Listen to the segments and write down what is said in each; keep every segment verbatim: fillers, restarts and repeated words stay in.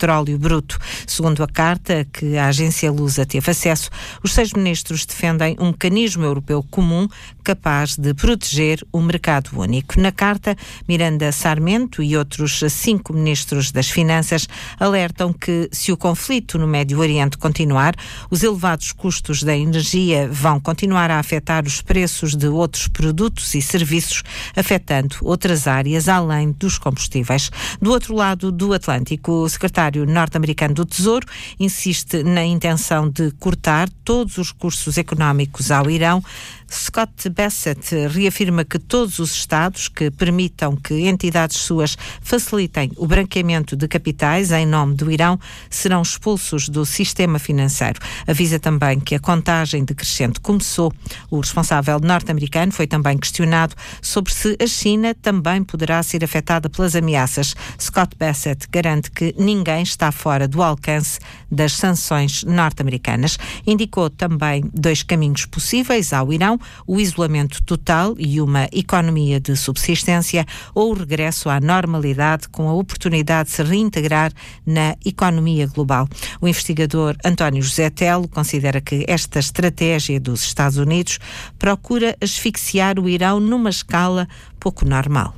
petróleo bruto. Segundo a carta que a agência Lusa teve acesso, os seis ministros defendem um mecanismo europeu comum capaz de proteger o mercado único. Na carta, Miranda Sarmento e outros cinco ministros das Finanças alertam que, se o conflito no Médio Oriente continuar, os elevados custos da energia vão continuar a afetar os preços de outros produtos e serviços, afetando outras áreas além dos combustíveis. Do outro lado do Atlântico, o secretário norte-americano do Tesouro insiste na intenção de cortar todos os recursos económicos ao Irão. Scott Bessent reafirma que todos os Estados que permitam que entidades suas facilitem o branqueamento de capitais em nome do Irão serão expulsos do sistema financeiro. Avisa também que a contagem decrescente começou. O responsável norte-americano foi também questionado sobre se a China também poderá ser afetada pelas ameaças. Scott Bessent garante que ninguém está fora do alcance das sanções norte-americanas. Indicou também dois caminhos possíveis ao Irão: o isolamento total e uma economia de subsistência, ou o regresso à normalidade com a oportunidade de se reintegrar na economia global. O investigador António José Telo considera que esta estratégia dos Estados Unidos procura asfixiar o Irão numa escala pouco normal.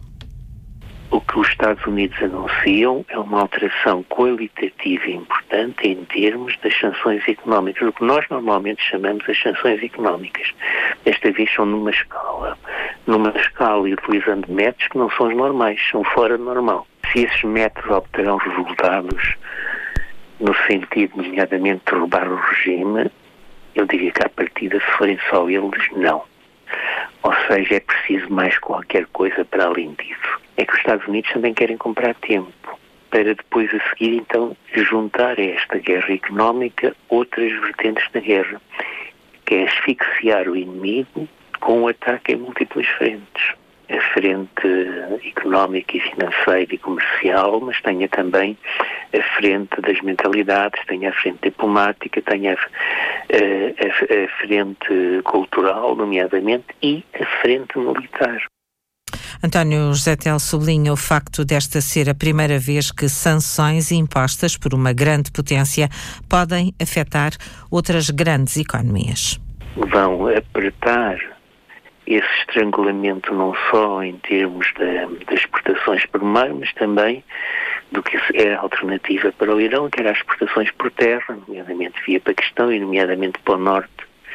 O que os Estados Unidos anunciam é uma alteração qualitativa importante em termos das sanções económicas, o que nós normalmente chamamos as sanções económicas. Desta vez são numa escala, numa escala e utilizando métodos que não são os normais, são fora do normal. Se esses métodos obterão resultados no sentido, nomeadamente, de derrubar o regime, eu diria que à partida, se forem só eles, não. Ou seja, é preciso mais qualquer coisa para além disso. É que os Estados Unidos também querem comprar tempo para depois a seguir, então, juntar a esta guerra económica outras vertentes da guerra, que é asfixiar o inimigo com um ataque em múltiplas frentes. A frente económica e financeira e comercial, mas tenha também a frente das mentalidades, tenha a frente diplomática, tenha a, a, a frente cultural, nomeadamente, e a frente militar. António José Telo sublinha o facto desta ser a primeira vez que sanções impostas por uma grande potência podem afetar outras grandes economias. Vão apertar esse estrangulamento não só em termos das exportações por mar, mas também do que é a alternativa para o Irão, que era as exportações por terra, nomeadamente via Paquistão e nomeadamente para o norte,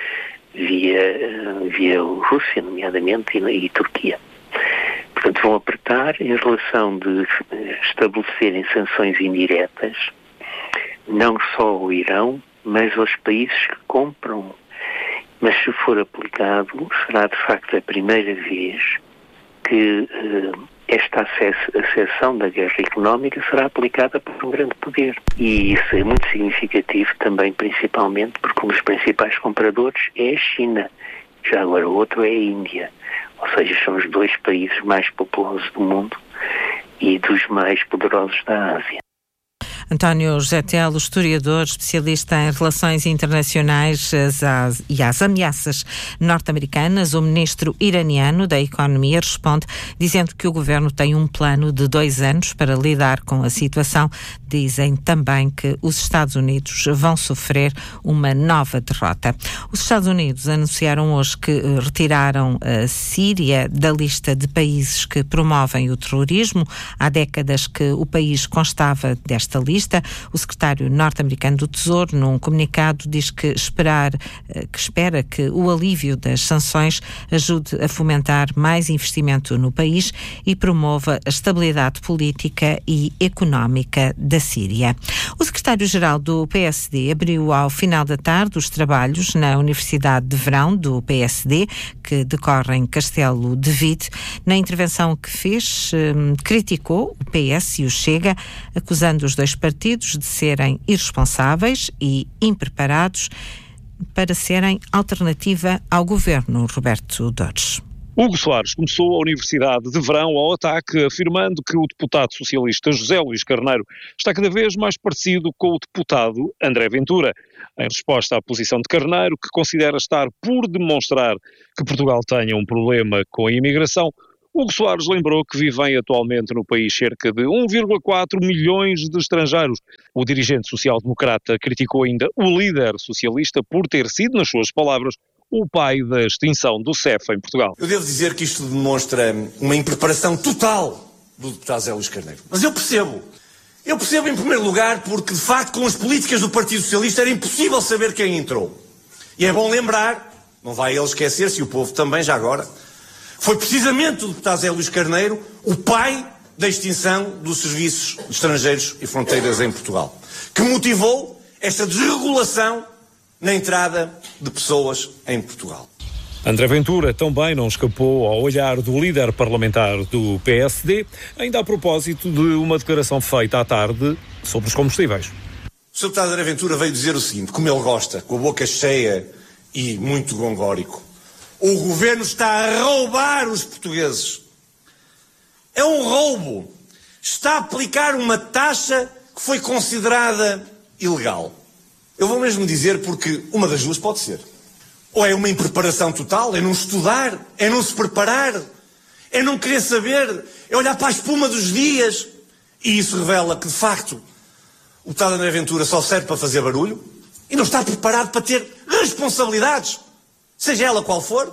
via, via Rússia, nomeadamente, e, e Turquia. Portanto, vão apertar em relação de estabelecerem sanções indiretas, não só ao Irão, mas aos países que compram. Mas se for aplicado, será de facto a primeira vez que uh, esta acessão da guerra económica será aplicada por um grande poder. E isso é muito significativo também, principalmente, porque um dos principais compradores é a China. Já agora o outro é a Índia. Ou seja, são os dois países mais populosos do mundo e dos mais poderosos da Ásia. António José Telo, historiador, especialista em relações internacionais as, e às ameaças norte-americanas. O ministro iraniano da Economia responde dizendo que o governo tem um plano de dois anos para lidar com a situação. Dizem também que os Estados Unidos vão sofrer uma nova derrota. Os Estados Unidos anunciaram hoje que retiraram a Síria da lista de países que promovem o terrorismo. Há décadas que o país constava desta lista. O secretário norte-americano do Tesouro, num comunicado, diz que, esperar, que espera que o alívio das sanções ajude a fomentar mais investimento no país e promova a estabilidade política e económica da Síria. O secretário-geral do P S D abriu ao final da tarde os trabalhos na Universidade de Verão do P S D, que decorre em Castelo de Vide. Na intervenção que fez, hum, criticou o P S e o Chega, acusando os dois partidos partidos de serem irresponsáveis e impreparados para serem alternativa ao governo. Roberto Dores. Hugo Soares começou a Universidade de Verão ao ataque, afirmando que o deputado socialista José Luís Carneiro está cada vez mais parecido com o deputado André Ventura. Em resposta à posição de Carneiro, que considera estar por demonstrar que Portugal tenha um problema com a imigração, Hugo Soares lembrou que vivem atualmente no país cerca de um vírgula quatro milhões de estrangeiros. O dirigente social-democrata criticou ainda o líder socialista por ter sido, nas suas palavras, o pai da extinção do C E F em Portugal. Eu devo dizer que isto demonstra uma impreparação total do deputado José Luís Carneiro. Mas eu percebo. Eu percebo em primeiro lugar porque, de facto, com as políticas do Partido Socialista era impossível saber quem entrou. E é bom lembrar, não vai ele esquecer-se, e o povo também já agora, foi precisamente o deputado José Luís Carneiro o pai da extinção dos serviços de estrangeiros e fronteiras em Portugal, que motivou esta desregulação na entrada de pessoas em Portugal. André Ventura também não escapou ao olhar do líder parlamentar do P S D, ainda a propósito de uma declaração feita à tarde sobre os combustíveis. O senhor deputado André Ventura veio dizer o seguinte, como ele gosta, com a boca cheia e muito gongórico: o governo está a roubar os portugueses. É um roubo. Está a aplicar uma taxa que foi considerada ilegal. Eu vou mesmo dizer porque uma das duas pode ser. Ou é uma impreparação total, é não estudar, é não se preparar, é não querer saber, é olhar para a espuma dos dias. E isso revela que, de facto, o deputado André Ventura só serve para fazer barulho e não está preparado para ter responsabilidades, seja ela qual for.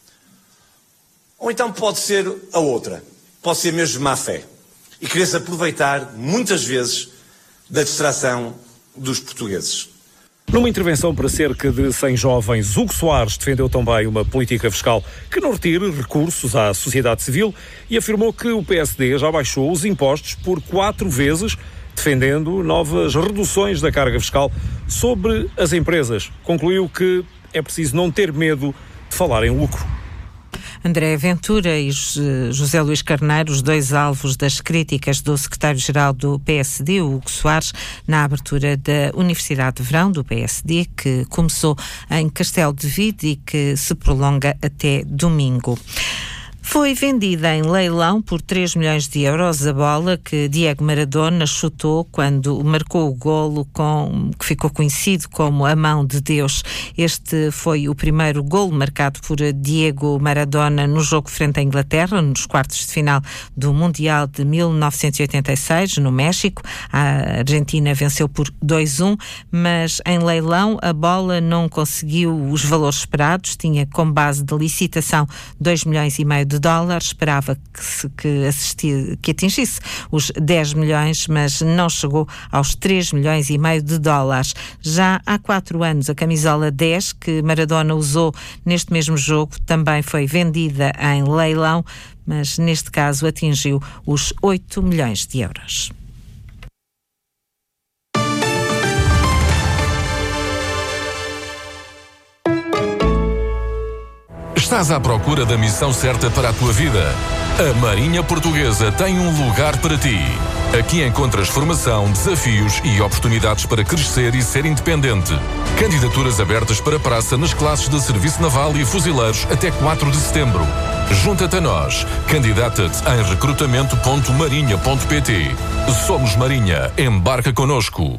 Ou então pode ser a outra, pode ser mesmo má fé e querer-se aproveitar, muitas vezes, da distração dos portugueses. Numa intervenção para cerca de cem jovens, Hugo Soares defendeu também uma política fiscal que não retire recursos à sociedade civil e afirmou que o P S D já baixou os impostos por quatro vezes, defendendo novas reduções da carga fiscal sobre as empresas. Concluiu que é preciso não ter medo de falar em lucro. André Ventura e José Luís Carneiro, os dois alvos das críticas do secretário-geral do P S D, Hugo Soares, na abertura da Universidade de Verão do P S D, que começou em Castelo de Vide e que se prolonga até domingo. Foi vendida em leilão por três milhões de euros a bola que Diego Maradona chutou quando marcou o golo com, que ficou conhecido como a mão de Deus. Este foi o primeiro golo marcado por Diego Maradona no jogo frente à Inglaterra, nos quartos de final do Mundial de mil novecentos e oitenta e seis, no México. A Argentina venceu por dois a um, mas em leilão a bola não conseguiu os valores esperados. Tinha como base de licitação dois milhões e meio de dólares, esperava que, se, que, assistia, que atingisse os dez milhões, mas não chegou aos três milhões e meio de dólares. Já há quatro anos, a camisola dez, que Maradona usou neste mesmo jogo, também foi vendida em leilão, mas neste caso atingiu os oito milhões de euros. Estás à procura da missão certa para a tua vida? A Marinha Portuguesa tem um lugar para ti. Aqui encontras formação, desafios e oportunidades para crescer e ser independente. Candidaturas abertas para praça nas classes de Serviço Naval e Fuzileiros até quatro de setembro. Junta-te a nós. Candidata-te em recrutamento ponto marinha ponto pt. Somos Marinha. Embarca connosco.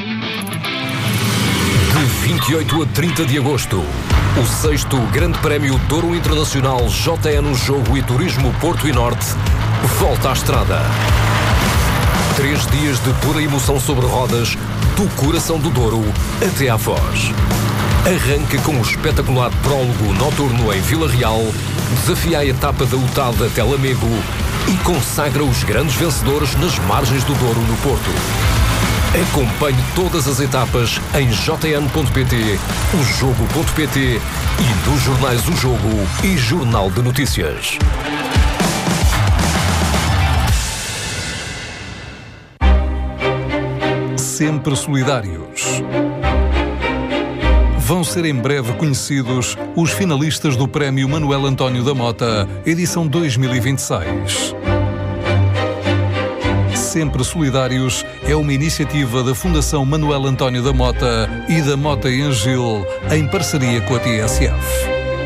De vinte e oito a trinta de agosto, o sexto Grande Prémio Douro Internacional J N Jogo e Turismo Porto e Norte volta à estrada. Três dias de pura emoção sobre rodas, do coração do Douro até à Foz. Arranca com o espetacular prólogo noturno em Vila Real, desafia a etapa da U T A D até Lamego e consagra os grandes vencedores nas margens do Douro no Porto. Acompanhe todas as etapas em j n ponto p t, o jogo ponto p t e nos jornais O Jogo e Jornal de Notícias. Sempre solidários. Vão ser em breve conhecidos os finalistas do Prémio Manuel António da Mota, edição dois mil e vinte e seis. Sempre Solidários é uma iniciativa da Fundação Manuel António da Mota e da Mota e Angil, em parceria com a T S F.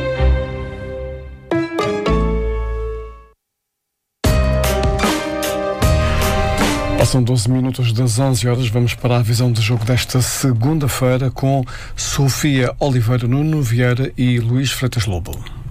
Passam doze minutos das onze horas, vamos para a visão de jogo desta segunda-feira com Sofia Oliveira, Nuno Vieira e Luís Freitas Lobo.